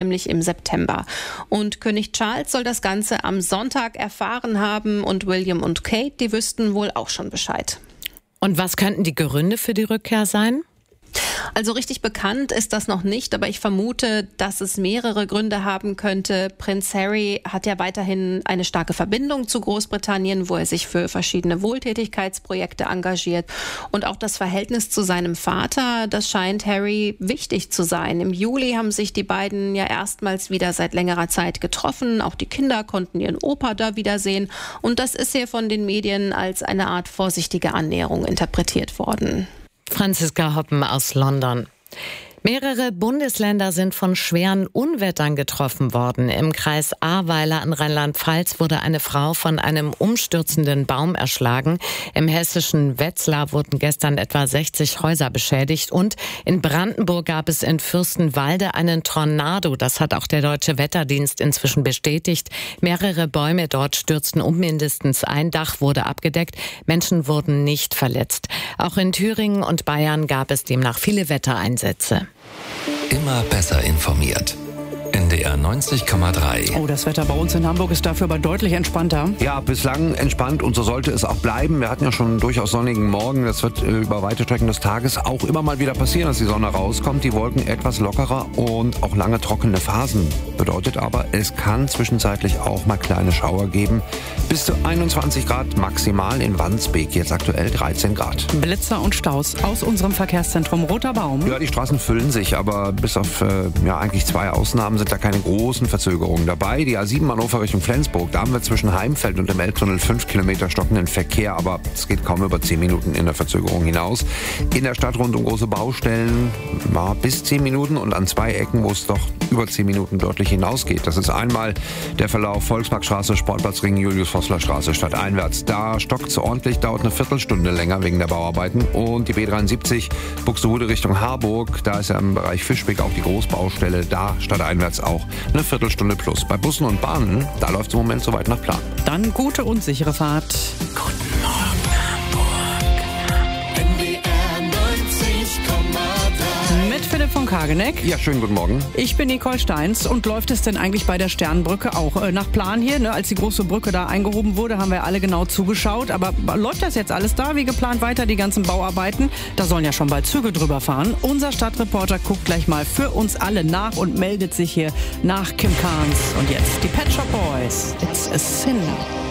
nämlich im September. Und König Charles soll das Ganze am Sonntag erfahren haben und William und Kate, die wüssten wohl auch schon Bescheid. Und was könnten die Gründe für die Rückkehr sein? Also richtig bekannt ist das noch nicht, aber ich vermute, dass es mehrere Gründe haben könnte. Prinz Harry hat ja weiterhin eine starke Verbindung zu Großbritannien, wo er sich für verschiedene Wohltätigkeitsprojekte engagiert. Und auch das Verhältnis zu seinem Vater, das scheint Harry wichtig zu sein. Im Juli haben sich die beiden ja erstmals wieder seit längerer Zeit getroffen. Auch die Kinder konnten ihren Opa da wiedersehen. Und das ist hier von den Medien als eine Art vorsichtige Annäherung interpretiert worden. Franziska Hoppen aus London. Mehrere Bundesländer sind von schweren Unwettern getroffen worden. Im Kreis Ahrweiler in Rheinland-Pfalz wurde eine Frau von einem umstürzenden Baum erschlagen. Im hessischen Wetzlar wurden gestern etwa 60 Häuser beschädigt. Und in Brandenburg gab es in Fürstenwalde einen Tornado. Das hat auch der Deutsche Wetterdienst inzwischen bestätigt. Mehrere Bäume dort stürzten um, mindestens ein Dach wurde abgedeckt. Menschen wurden nicht verletzt. Auch in Thüringen und Bayern gab es demnach viele Wettereinsätze. Immer besser informiert. NDR 90,3. Oh, das Wetter bei uns in Hamburg ist dafür aber deutlich entspannter. Ja, bislang entspannt und so sollte es auch bleiben. Wir hatten ja schon einen durchaus sonnigen Morgen. Das wird über weite Strecken des Tages auch immer mal wieder passieren, dass die Sonne rauskommt. Die Wolken etwas lockerer und auch lange trockene Phasen. Bedeutet aber, es kann zwischenzeitlich auch mal kleine Schauer geben. Bis zu 21 Grad maximal in Wandsbek, jetzt aktuell 13 Grad. Blitzer und Staus aus unserem Verkehrszentrum Roter Baum. Ja, die Straßen füllen sich, aber bis auf eigentlich 2 Ausnahmen sind da keine großen Verzögerungen dabei. Die A7 Hannover Richtung Flensburg, da haben wir zwischen Heimfeld und dem Elbtunnel 5 Kilometer stockenden Verkehr, aber es geht kaum über 10 Minuten in der Verzögerung hinaus. In der Stadt rund um große Baustellen bis 10 Minuten und an 2 Ecken, wo es doch über 10 Minuten deutlich hinausgeht. Das ist einmal der Verlauf Volksparkstraße, Sportplatzring, Julius-Vossler-Straße stadteinwärts. Da stockt es ordentlich, dauert eine Viertelstunde länger wegen der Bauarbeiten. Und die B73 Buxtehude Richtung Harburg, da ist ja im Bereich Fischbeck auch die Großbaustelle, da stadteinwärts auch eine Viertelstunde plus. Bei Bussen und Bahnen, da läuft es im Moment soweit nach Plan. Dann gute und sichere Fahrt. Guten Morgen, Hamburg. NDR 90,3. Mit Philipp von Kageneck. Ja, schönen guten Morgen. Ich bin Nicole Steins. Und läuft es denn eigentlich bei der Sternbrücke auch nach Plan hier? Ne? Als die große Brücke da eingehoben wurde, haben wir alle genau zugeschaut. Aber läuft das jetzt alles da wie geplant weiter, die ganzen Bauarbeiten? Da sollen ja schon bald Züge drüber fahren. Unser Stadtreporter guckt gleich mal für uns alle nach und meldet sich hier nach Kim Carnes. Und jetzt die Pet Shop Boys. It's a Sin.